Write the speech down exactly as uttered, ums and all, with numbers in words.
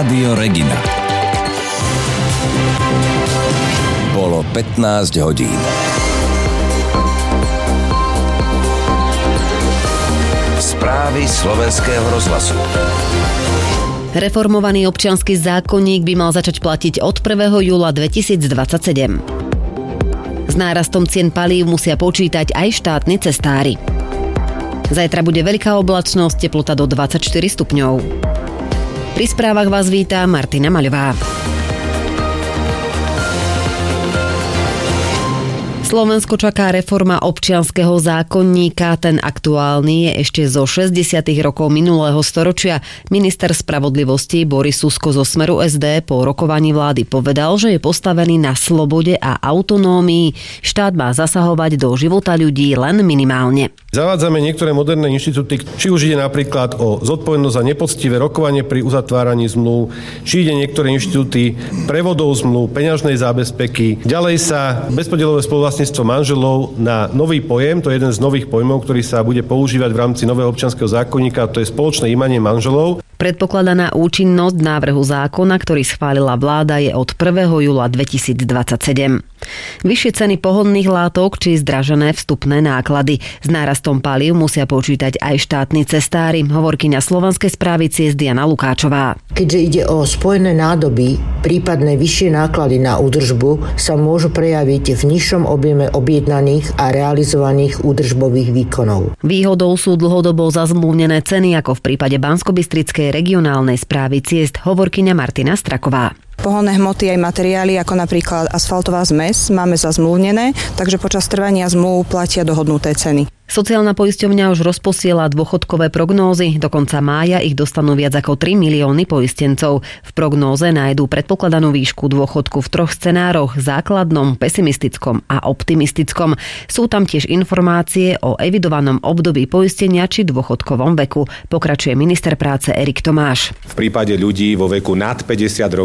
Rádio Regina. Bolo pätnásť hodín. Správy slovenského rozhlasu. Reformovaný občiansky zákonník by mal začať platiť od prvého júla dvetisícdvadsaťsedem. S nárastom cien palív musia počítať aj štátni cestári. Zajtra bude veľká oblačnosť, teplota do dvadsaťštyri stupňov. Pri správach vás víta Martina Maľová. Slovensko čaká reforma občianskeho zákonníka. Ten aktuálny je ešte zo šesťdesiatych rokov minulého storočia. Minister spravodlivosti Boris Susko zo Smeru es dé po rokovaní vlády povedal, že je postavený na slobode a autonómii. Štát má zasahovať do života ľudí len minimálne. Zavádzame niektoré moderné inštitúty, či už ide napríklad o zodpovednosť za nepoctivé rokovanie pri uzatváraní zmluv, či ide niektoré inštitúty prevodov zmluv, peňažnej zábezpeky. Ďalej sa bezpodielové spoluvlastníctvo manželov na nový pojem, to je jeden z nových pojmov, ktorý sa bude používať v rámci nového občianskeho zákonníka, to je spoločné imanie manželov. Predpokladaná účinnosť návrhu zákona, ktorý schválila vláda, je od prvého júla dvetisícdvadsaťsedem. Vyššie ceny pohonných látok či zdražené vstupné náklady. S nárastom palív musia počítať aj štátni cestári, hovorkyňa Slovenskej správy ciest Diana Lukáčová. Keďže ide o spojené nádoby, prípadné vyššie náklady na údržbu sa môžu prejaviť v nižšom objeme objednaných a realizovaných údržbových výkonov. Výhodou sú dlhodobo zazmluvnené ceny, ako v prípade Banskobystrickej regionálnej správy ciest, hovorkyňa Martina Straková. Pohonné hmoty aj materiály, ako napríklad asfaltová zmes, máme zazmluvnené, takže počas trvania zmluv platia dohodnuté ceny. Sociálna poisťovňa už rozposiela dôchodkové prognózy. Do konca mája ich dostanú viac ako tri milióny poistencov. V prognóze nájdú predpokladanú výšku dôchodku v troch scenároch: základnom, pesimistickom a optimistickom. Sú tam tiež informácie o evidovanom období poistenia či dôchodkovom veku. Pokračuje minister práce Erik Tomáš. V prípade ľudí vo veku nad päťdesiat rokov